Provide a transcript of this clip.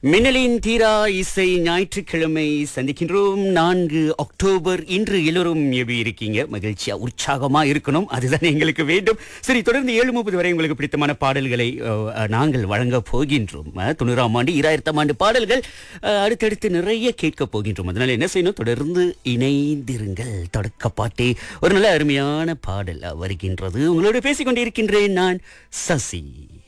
மின்னலின் தீரா இசை ஞாயிற்றுக்கிழமை சந்திக்கின்றோம். 4 அக்டோபர். இன்று எல்லோரும் எப்படி இருக்கீங்க? மகிழ்ச்சியா உற்சாகமா இருக்கணும், அதுதான் எங்களுக்கு வேண்டும். சரி, தொடர்ந்து 7:30 வரை உங்களுக்கு பிடித்தமான பாடல்களை நாங்கள் வழங்க போகின்றோம். 90ஆம் ஆண்டு 2000ஆம் ஆண்டு பாடல்கள் அடுத்தடுத்து நிறைய கேட்க போகின்றோம். அதனால என்ன செய்யணும்? தொடர்ந்து இணைந்திருங்கள். தொடக்க பாட்டே ஒரு நல்ல அருமையான பாடல் வருகின்றது. உங்களோடு பேசிக்கொண்டிருக்கின்றேன் நான், சசி.